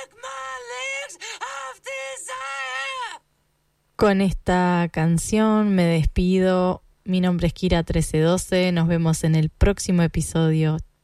Con esta canción me despido. Mi nombre es Kira 1312. Nos vemos en el próximo episodio.